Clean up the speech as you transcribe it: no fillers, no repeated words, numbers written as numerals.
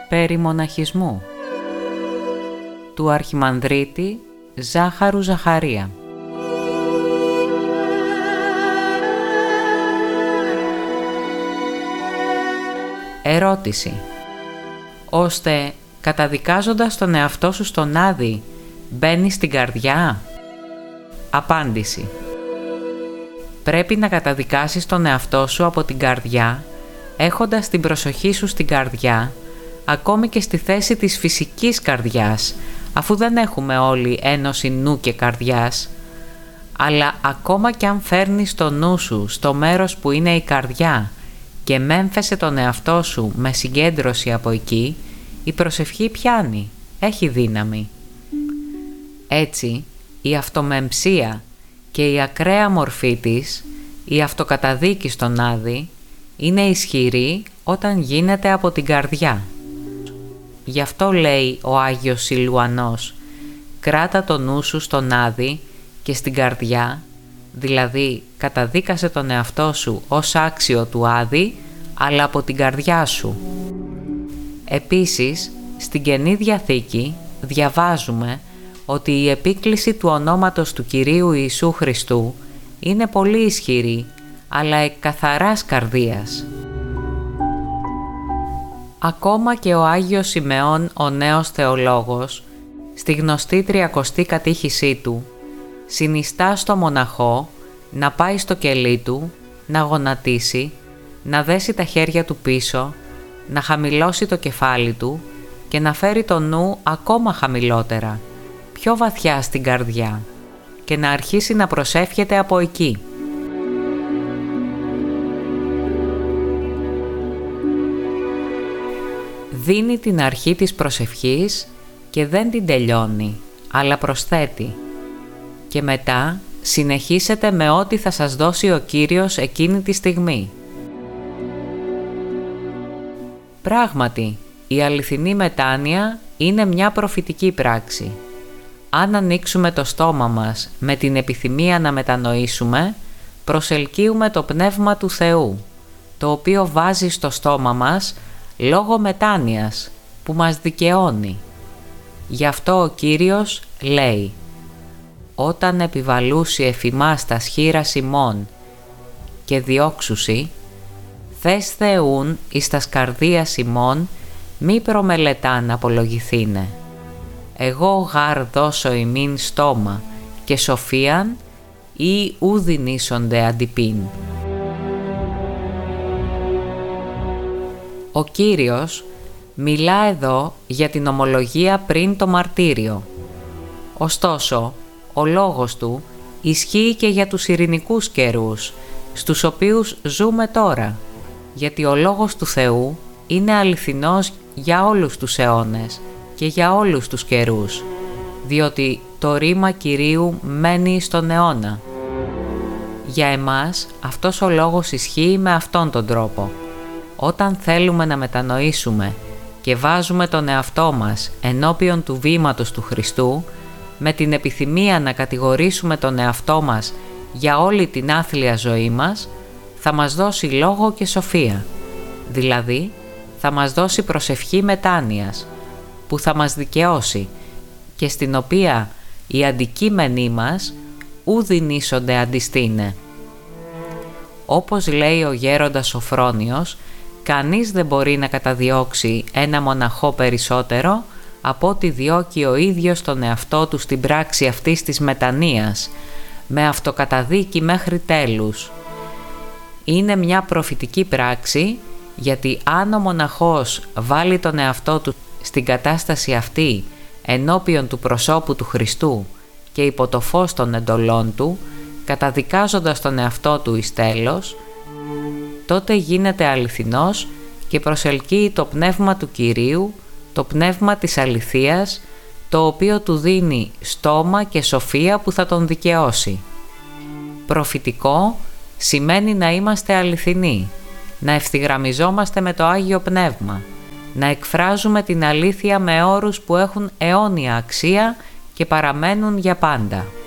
περί μοναχισμού του Αρχιμανδρίτη Ζάχαρου Ζαχαρία. Ερώτηση. Ώστε καταδικάζοντας τον εαυτό σου στον Άδη, μπαίνεις στην καρδιά? Απάντηση. Πρέπει να καταδικάσεις τον εαυτό σου από την καρδιά, έχοντας την προσοχή σου στην καρδιά, ακόμη και στη θέση της φυσικής καρδιάς, αφού δεν έχουμε όλοι ένωση νου και καρδιάς. Αλλά ακόμα κι αν φέρνεις το νου σου στο μέρος που είναι η καρδιά και μέμφεσαι τον εαυτό σου με συγκέντρωση από εκεί, η προσευχή πιάνει, έχει δύναμη. Έτσι, η αυτομεμψία και η ακραία μορφή της, η αυτοκαταδίκη στον Άδη, είναι ισχυρή όταν γίνεται από την καρδιά. Γι' αυτό λέει ο Άγιος Σιλουανός, κράτα το νου σου στον Άδη και στην καρδιά, δηλαδή καταδίκασε τον εαυτό σου ως άξιο του Άδη, αλλά από την καρδιά σου. Επίσης, στην Καινή Διαθήκη διαβάζουμε ότι η επίκληση του ονόματος του Κυρίου Ιησού Χριστού είναι πολύ ισχυρή, αλλά εκ καθαράς καρδίας. Ακόμα και ο Άγιος Σιμεών ο νέος θεολόγος, στη γνωστή 30η κατήχησή του, συνιστά στο μοναχό να πάει στο κελί του, να γονατίσει, να δέσει τα χέρια του πίσω, να χαμηλώσει το κεφάλι του και να φέρει το νου ακόμα χαμηλότερα, πιο βαθιά στην καρδιά, και να αρχίσει να προσεύχεται από εκεί. Δίνει την αρχή της προσευχής και δεν την τελειώνει, αλλά προσθέτει. Και μετά συνεχίσετε με ό,τι θα σας δώσει ο Κύριος εκείνη τη στιγμή. Πράγματι, η αληθινή μετάνοια είναι μια προφητική πράξη. Αν ανοίξουμε το στόμα μας με την επιθυμία να μετανοήσουμε, προσελκύουμε το Πνεύμα του Θεού, το οποίο βάζει στο στόμα μας λόγω μετάνοιας που μας δικαιώνει. Γι' αυτό ο Κύριος λέει «Όταν επιβαλούσι εφημάς τα σχήρας ημών και διώξουσι, θες Θεούν εις τας καρδίας ημών μη προμελετάν απολογηθήνε. Εγώ γάρ δώσω ημίν στόμα και σοφίαν ή ου δινήσονται αντιπίν». Ο Κύριος μιλά εδώ για την ομολογία πριν το μαρτύριο. Ωστόσο, ο λόγος του ισχύει και για τους ειρηνικούς καιρούς, στους οποίους ζούμε τώρα, γιατί ο λόγος του Θεού είναι αληθινός για όλους τους αιώνες και για όλους τους καιρούς, διότι το ρήμα Κυρίου μένει στον αιώνα. Για εμάς αυτός ο λόγος ισχύει με αυτόν τον τρόπο. Όταν θέλουμε να μετανοήσουμε και βάζουμε τον εαυτό μας ενώπιον του βήματος του Χριστού, με την επιθυμία να κατηγορήσουμε τον εαυτό μας για όλη την άθλια ζωή μας, θα μας δώσει λόγο και σοφία, δηλαδή θα μας δώσει προσευχή μετάνοιας, που θα μας δικαιώσει και στην οποία οι αντικείμενοι μας ου δινήσονται αντιστήνε. Όπως λέει ο γέροντας Σοφρόνιος, κανείς δεν μπορεί να καταδιώξει ένα μοναχό περισσότερο από ό,τι διώκει ο ίδιος τον εαυτό του στην πράξη αυτής της μετανοίας, με αυτοκαταδίκη μέχρι τέλους. Είναι μια προφητική πράξη, γιατί αν ο μοναχός βάλει τον εαυτό του στην κατάσταση αυτή ενώπιον του προσώπου του Χριστού και υπό το φως των εντολών του, καταδικάζοντας τον εαυτό του εις τέλος, τότε γίνεται αληθινός και προσελκύει το Πνεύμα του Κυρίου, το Πνεύμα της αληθείας, το οποίο του δίνει στόμα και σοφία που θα τον δικαιώσει. Προφητικό σημαίνει να είμαστε αληθινοί, να ευθυγραμμιζόμαστε με το Άγιο Πνεύμα, να εκφράζουμε την αλήθεια με όρους που έχουν αιώνια αξία και παραμένουν για πάντα.